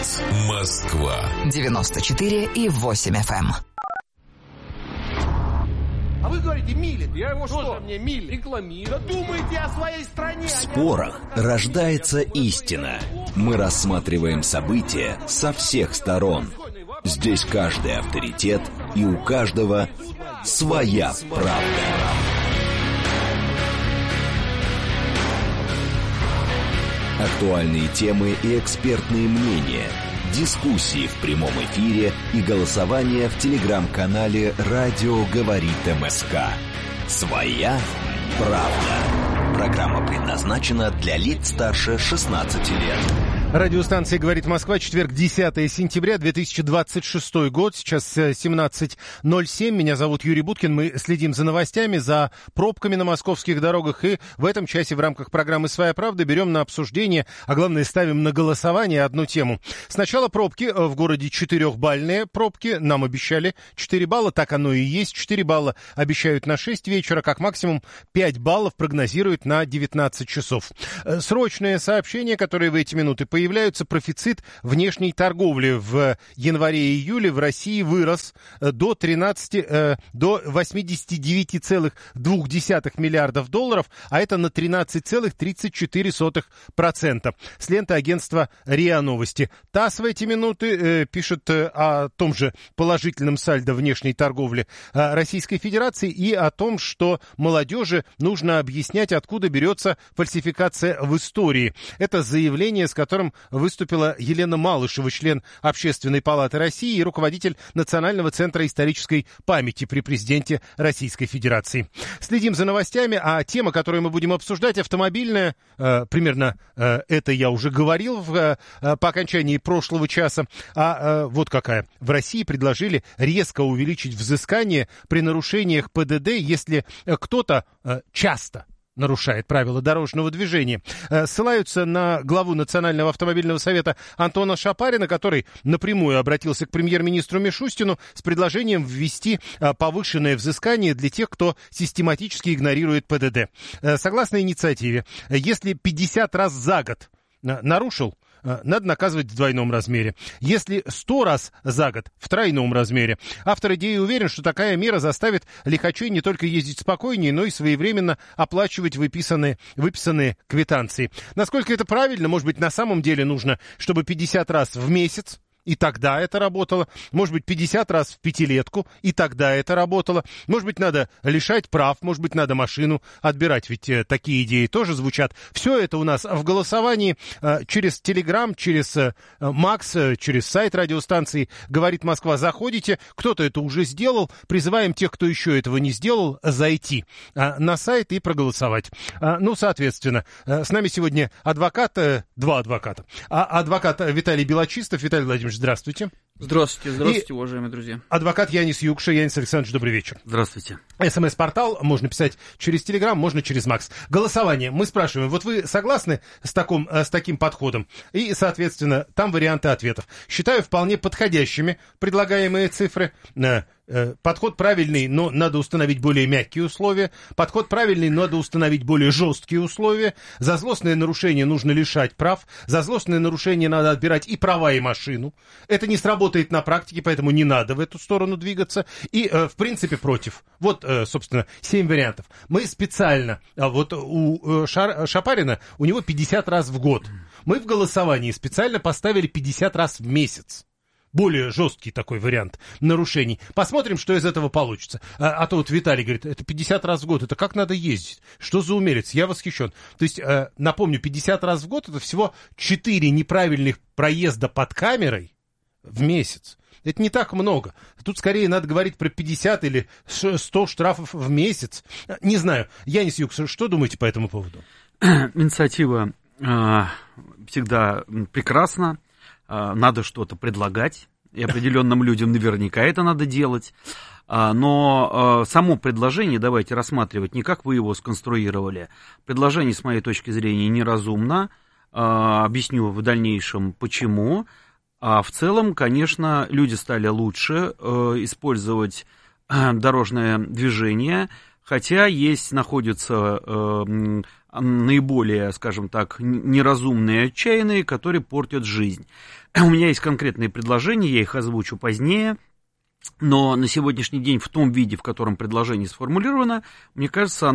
Голос Москва. 94,8 FM. А вы говорите, милит. Я его что? Мне милит. Рекламирует. Думайте о своей стране. В спорах рождается истина. Мы рассматриваем события со всех сторон. Здесь каждый авторитет, и у каждого своя правда. Актуальные темы и экспертные мнения, дискуссии в прямом эфире и голосование в телеграм-канале «Радио говорит МСК». Своя правда. Программа предназначена для лиц старше 16 лет. Радиостанция «Говорит Москва», четверг, 10 сентября, 2026 год, сейчас 17:07. Меня зовут Юрий Буткин, мы следим за новостями, за пробками на московских дорогах, и в этом часе в рамках программы «Своя правда» берем на обсуждение, а главное ставим на голосование одну тему. Сначала пробки в городе 4-бальные пробки, нам обещали 4 балла, так оно и есть, 4 балла обещают на 6 вечера, как максимум 5 баллов прогнозируют на 19 часов. Срочное сообщение, которое в эти минуты появляется. Профицит внешней торговли в январе-июле в России вырос до 89,2 миллиардов долларов, а это на 13,34%. С ленты агентства РИА Новости. ТАСС в эти минуты пишет о том же положительном сальдо внешней торговли Российской Федерации и о том, что молодежи нужно объяснять, откуда берется фальсификация в истории. Это заявление, с которым выступила Елена Малышева, член Общественной палаты России и руководитель Национального центра исторической памяти при президенте Российской Федерации. Следим за новостями, а тема, которую мы будем обсуждать, автомобильная, примерно это я уже говорил по окончании прошлого часа, вот какая. В России предложили резко увеличить взыскание при нарушениях ПДД, если кто-то часто нарушает правила дорожного движения. Ссылаются на главу Национального автомобильного совета Антона Шапарина, который напрямую обратился к премьер-министру Мишустину с предложением ввести повышенное взыскание для тех, кто систематически игнорирует ПДД. Согласно инициативе, если 50 раз за год нарушил, надо наказывать в двойном размере. Если 100 раз за год, в тройном размере. Автор идеи уверен, что такая мера заставит лихачей не только ездить спокойнее, но и своевременно оплачивать выписанные квитанции. Насколько это правильно? Может быть, на самом деле нужно, чтобы 50 раз в месяц, и тогда это работало. Может быть, 50 раз в пятилетку, и тогда это работало. Может быть, надо лишать прав, может быть, надо машину отбирать, ведь такие идеи тоже звучат. Все это у нас в голосовании через Телеграм, через Макс, через сайт радиостанции «Говорит Москва». Заходите, кто-то это уже сделал. Призываем тех, кто еще этого не сделал, зайти на сайт и проголосовать. Соответственно, с нами сегодня два адвоката. Адвокат Виталий Белочистов. Виталий Владимирович, здравствуйте. Здравствуйте, уважаемые друзья. Адвокат Янис Юкша. Янис Александрович, добрый вечер. Здравствуйте. СМС-портал можно писать через Телеграм, можно через Макс. Голосование. Мы спрашиваем, вот вы согласны с таким подходом? И, соответственно, там варианты ответов. Считаю вполне подходящими предлагаемые цифры. Подход правильный, но надо установить более мягкие условия. Подход правильный, но надо установить более жесткие условия. За злостное нарушение нужно лишать прав. За злостное нарушение надо отбирать и права, и машину. Это не сработает на практике, поэтому не надо в эту сторону двигаться. И, в принципе, против. Вот, собственно, 7 вариантов. Мы специально, вот у Шапарина, у него 50 раз в год. Мы в голосовании специально поставили 50 раз в месяц. Более жесткий такой вариант нарушений. Посмотрим, что из этого получится. А то вот Виталий говорит, это 50 раз в год, это как надо ездить? Что за умелец? Я восхищен. То есть, напомню, 50 раз в год это всего 4 неправильных проезда под камерой в месяц. Это не так много. Тут скорее надо говорить про 50 или 100 штрафов в месяц. Не знаю. Янис Юкс, что думаете по этому поводу? Инициатива всегда прекрасна. Надо что-то предлагать, и определенным людям наверняка это надо делать. Но само предложение давайте рассматривать не как вы его сконструировали. Предложение, с моей точки зрения, неразумно. Объясню в дальнейшем, почему. В целом, конечно, люди стали лучше использовать дорожное движение, хотя находятся наиболее, скажем так, неразумные и отчаянные, которые портят жизнь. У меня есть конкретные предложения, я их озвучу позднее. Но на сегодняшний день в том виде, в котором предложение сформулировано, мне кажется,